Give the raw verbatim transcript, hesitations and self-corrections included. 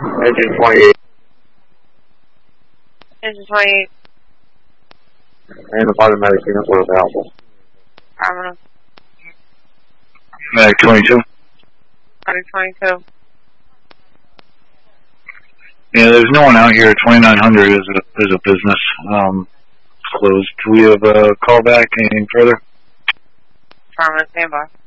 Engine twenty-eight. Engine twenty-eight. And the automatic unit was available. Affirmative. Medic twenty-two. Medic twenty-two. Yeah, there's no one out here. twenty-nine hundred is a, is a business um, closed. Do we have a call back? Anything further? Affirmative. Stand by.